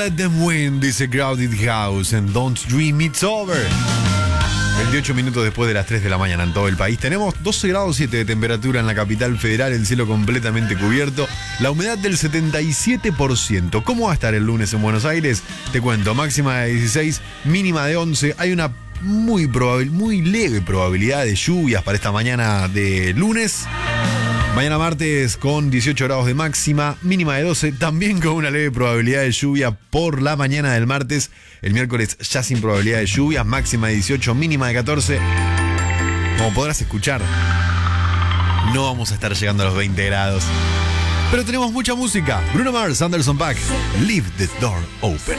Let them win, dice Crowded House, and don't dream it's over. 28 minutos después de las 3 de la mañana en todo el país. Tenemos 12 grados 7 de temperatura en la capital federal, el cielo completamente cubierto, la humedad del 77%. ¿Cómo va a estar el lunes en Buenos Aires? Te cuento, máxima de 16, mínima de 11. Hay una muy leve probabilidad de lluvias para esta mañana de lunes. Mañana martes con 18 grados de máxima, mínima de 12, también con una leve probabilidad de lluvia por la mañana del martes. El miércoles ya sin probabilidad de lluvia, máxima de 18, mínima de 14. Como podrás escuchar, no vamos a estar llegando a los 20 grados. Pero tenemos mucha música. Bruno Mars, Anderson .Paak, Leave the Door Open.